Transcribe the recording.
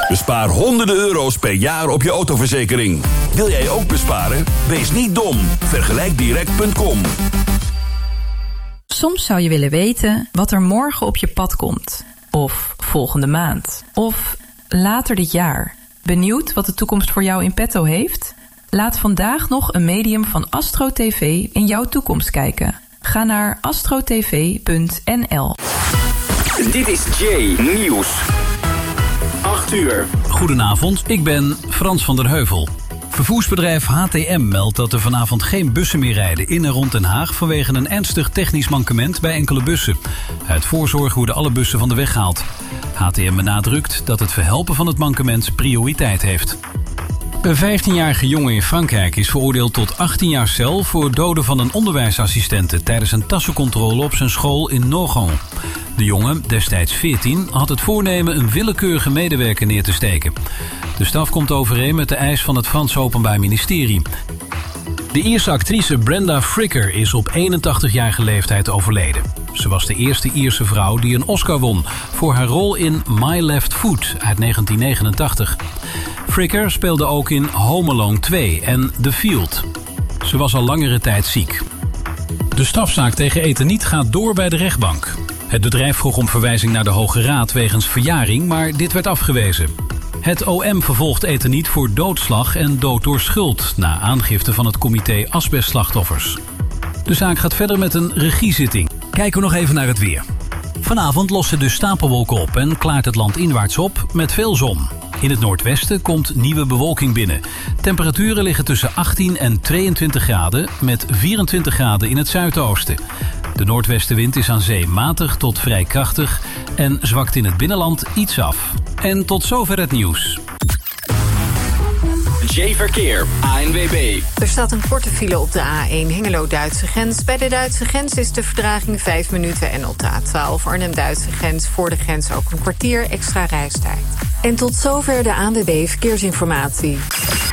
Bespaar honderden euro's per jaar op je autoverzekering. Wil jij ook besparen? Wees niet dom. Vergelijkdirect.com. Soms zou je willen weten wat er morgen op je pad komt. Of volgende maand. Of later dit jaar. Benieuwd wat de toekomst voor jou in petto heeft? Laat vandaag nog een medium van Astro TV in jouw toekomst kijken. Ga naar astrotv.nl. Dit is Jay Nieuws. 8 uur. Goedenavond, ik ben Frans van der Heuvel. Vervoersbedrijf HTM meldt dat er vanavond geen bussen meer rijden in en rond Den Haag vanwege een ernstig technisch mankement bij enkele bussen. Uit voorzorg worden alle bussen van de weg gehaald. HTM benadrukt dat het verhelpen van het mankement prioriteit heeft. Een 15-jarige jongen in Frankrijk is veroordeeld tot 18 jaar cel voor het doden van een onderwijsassistente tijdens een tassencontrole op zijn school in Nogent. De jongen, destijds 14, had het voornemen een willekeurige medewerker neer te steken. De straf komt overeen met de eis van het Franse Openbaar Ministerie. De Ierse actrice Brenda Fricker is op 81-jarige leeftijd overleden. Ze was de eerste Ierse vrouw die een Oscar won voor haar rol in My Left Foot uit 1989. Fricker speelde ook in Home Alone 2 en The Field. Ze was al langere tijd ziek. De strafzaak tegen Eternit gaat door bij de rechtbank. Het bedrijf vroeg om verwijzing naar de Hoge Raad wegens verjaring, maar dit werd afgewezen. Het OM vervolgt Eternit voor doodslag en dood door schuld na aangifte van het comité asbestslachtoffers. De zaak gaat verder met een regiezitting. Kijken we nog even naar het weer. Vanavond lossen de stapelwolken op en klaart het land inwaarts op met veel zon. In het noordwesten komt nieuwe bewolking binnen. Temperaturen liggen tussen 18 en 22 graden met 24 graden in het zuidoosten. De noordwestenwind is aan zee matig tot vrij krachtig en zwakt in het binnenland iets af. En tot zover het nieuws. J-Verkeer, ANWB. Er staat een korte file op de A1 Hengelo-Duitse grens. Bij de Duitse grens is de vertraging 5 minuten... en op de A12 Arnhem-Duitse grens voor de grens ook een kwartier extra reistijd. En tot zover de ANWB Verkeersinformatie.